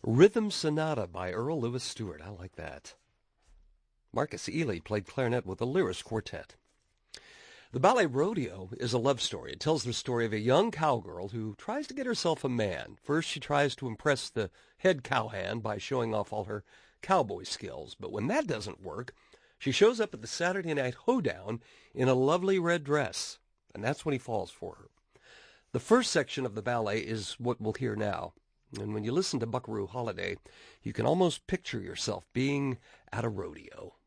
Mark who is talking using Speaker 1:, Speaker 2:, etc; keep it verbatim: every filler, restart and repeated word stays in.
Speaker 1: Rhythm Sonata by Earl Lewis Stewart. I like that. Marcus Ely played clarinet with the Lyris Quartet. The ballet Rodeo is a love story. It tells the story of a young cowgirl who tries to get herself a man. First, she tries to impress the head cowhand by showing off all her cowboy skills. But when that doesn't work, she shows up at the Saturday night hoedown in a lovely red dress, and that's when he falls for her. The first section of the ballet is what we'll hear now. And when you listen to Buckaroo Holiday, you can almost picture yourself being at a rodeo.